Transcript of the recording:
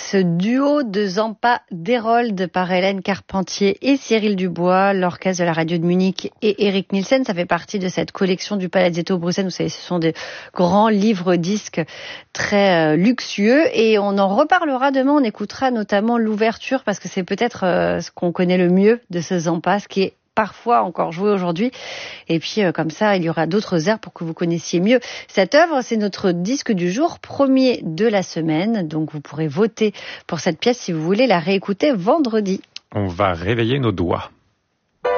ce duo de Zampa d'Hérold par Hélène Carpentier et Cyril Dubois, l'orchestre de la radio de Munich et Eric Nielsen. Ça fait partie de cette collection du Palazzetto Bruxelles. Vous savez, ce sont des grands livres-disques très luxueux et on en reparlera demain. On écoutera notamment l'ouverture parce que c'est peut-être ce qu'on connaît le mieux de ce Zampa, ce qui est parfois encore joué aujourd'hui. Et puis, comme ça, il y aura d'autres airs pour que vous connaissiez mieux cette œuvre. C'est notre disque du jour, premier de la semaine. Donc, vous pourrez voter pour cette pièce si vous voulez la réécouter vendredi. On va réveiller nos doigts.